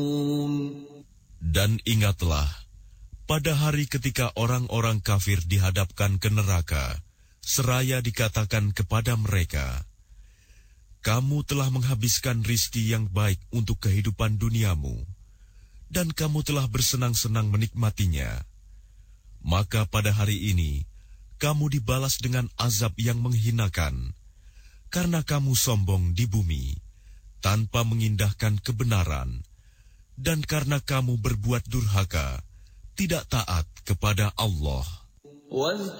Dan ingatlah, pada hari ketika orang-orang kafir dihadapkan ke neraka, seraya dikatakan kepada mereka, kamu telah menghabiskan rizki yang baik untuk kehidupan duniamu, dan kamu telah bersenang-senang menikmatinya. Maka pada hari ini, kamu dibalas dengan azab yang menghinakan, karena kamu sombong di bumi, tanpa mengindahkan kebenaran, dan karena kamu berbuat durhaka, tidak taat kepada Allah.